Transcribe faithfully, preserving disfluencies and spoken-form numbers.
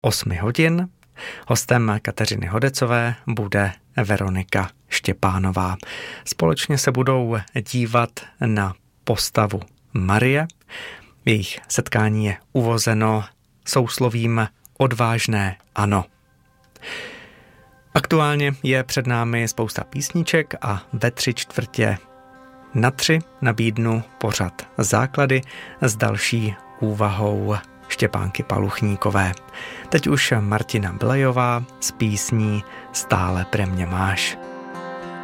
osmi hodin. Hostem Kateřiny Hodecové bude Veronika Štěpánová. Společně se budou dívat na postavu Marie. Jejich setkání je uvozeno souslovím odvážné ano. Aktuálně je před námi spousta písniček a ve tři čtvrtě na tři nabídnu pořad Základy s další úvahou Štěpánky Paluchníkové. Teď už Martina Blejová s písní Stále pre mě máš.